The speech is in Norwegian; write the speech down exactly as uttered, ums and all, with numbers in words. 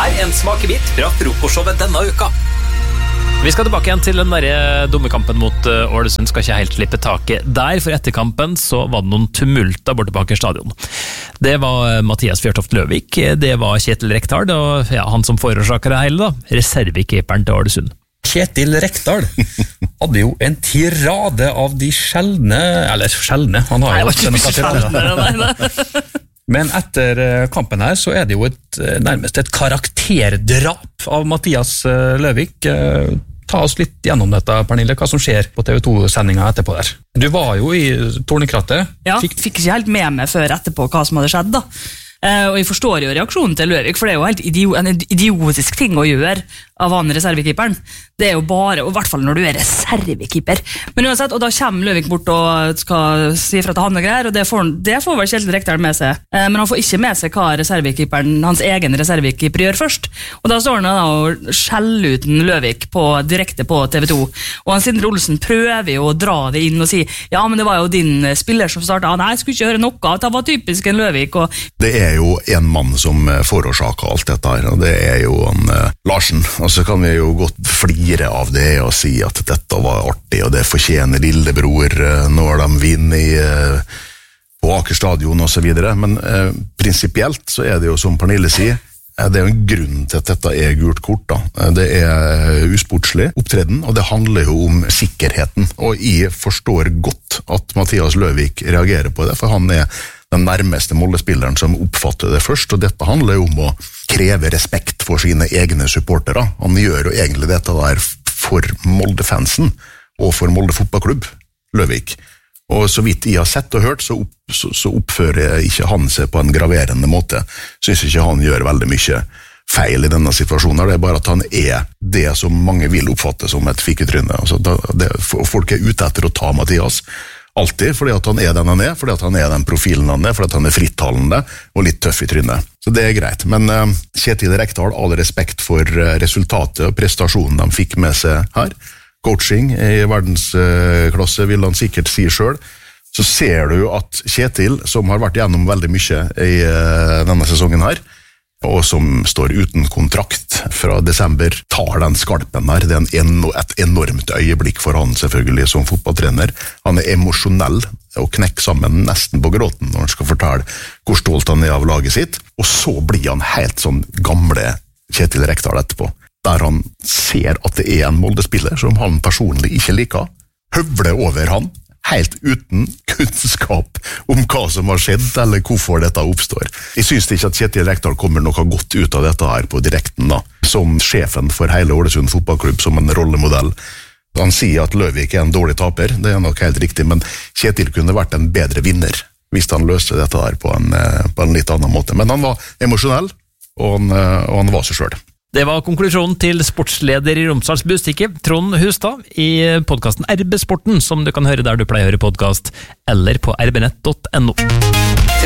er en smakebit fra frokostshowet denne uka. Vi skal tilbake igjen til den der dumme kampen mot Ålesund. Skal ikke helt slippe taket der, for etter kampen så var det noen tumulter borte på Aker stadion. Det var Mathias Fjørtoft Løvik, det var Kjetil Rekdal, og ja, han som forårsaker det hele da, reservekeeperen til Ålesund. Kjetil Rekdal hadde jo en tirade av de sjeldne, eller sjeldne, han har jo ikke noe tirade. Men etter kampen her så er det jo et, nærmest et karakterdrap av Mathias Løvik. Ta oss litt gjennom dette, Pernille, hva som skjer på T V to-sendingen etterpå der. Du var jo i Tornekrattet. Ja, fikk, fikk ikke helt med meg før etterpå hva som hadde skjedd da. Uh, og jeg forstår jo reaksjonen til Løvik, for det er jo helt idio en idiotisk ting å gjøre av han reservekeeperen. Det er jo bare, og i hvert fall når du er reservekeeper. Men uansett, og da kommer Løvik bort og skal si fra til han og greier, og det får, det får vel Kjetil Rekdal med seg. Uh, men han får ikke med seg hva reservekeeperen, hans egen reservekeeper gjør først. Og da står han da og skjeller ut en Løvik på, direkte på T V to. Og han Sindre Olsen prøver jo å dra det inn og si, ja, men det var jo din spiller som startet. Nei, jeg skulle ikke høre noe, det var typisk en Løvik. Og det er jo en mann som forårsaker alt dette her, og det er jo han, uh, Larsen. Og så kan vi jo godt flire av det og si at dette var artig, og det fortjener lillebror uh, når de vinner i, uh, på Aker stadion og så videre. Men uh, prinsipielt så er det jo, som Pernille sier, uh, det er jo en grunn til at dette er gult kort da. Uh, det er usportslig opptreden, og det handler jo om sikkerheten. Og jeg forstår godt at Mathias Løvik reagerer på det, for han er den nærmeste Molde-spilleren som oppfatter det først, og dette handler jo om å kreve respekt for sine egne supportere. Han gjør jo egentlig dette der for Molde-fansen og for Molde fotballklubb, Løvik. Og så vidt jeg har sett og hørt, så, opp, så, så oppfører ikke han seg på en graverende måte. Synes ikke han gjør veldig mye feil i denne situasjonen. Det er bare at han er det som mange vil oppfatte som et fiketryne. Altså, det, folk er ute etter å ta Mathias, alltid, fordi at han er den han er, fordi at han er den profilen han er, fordi at han er frittalende og litt tøff i trynet. Så det er greit. Men uh, Kjetil Rekdal, all respekt for uh, resultatet og prestasjonen de fikk med seg her. Coaching i verdensklasse, uh, vil han sikkert si selv. Så ser du at Kjetil, som har vært gjennom veldig mye i uh, denne sesongen her, og som står uten kontrakt fra desember, tar den skalpen her. Det er en eno, et enormt øyeblikk for han selvfølgelig som fotballtrener. Han er emosjonell og knekker sammen nesten på gråten når han skal fortelle hvor stolt han er av laget sitt. Og så blir han helt sånn gamle Kjetil Rekdal etterpå, der han ser at det er en Molde-spiller som han personlig ikke liker, høvler over han, helt uten kunnskap om hva som har skjedd, eller hvorfor dette oppstår. Jeg synes ikke at Kjetil Rekdal kommer noe godt ut av dette her på direkten da, som sjefen for hele Ålesund fotballklubb, som en rollemodell. Han sier at Løvik er en dårlig taper, det er nok helt riktig, men Kjetil kunne vært en bedre vinner, hvis han løste dette her på en, på en litt annen måte. Men han var emosjonell, og han, og han var seg selv. Det var konklusjonen til sportsleder i Romsdals Bustikke, Trond Hustad, i podcasten R B Sporten, som du kan høre der du pleier å høre podcast, eller på r b nett punktum no.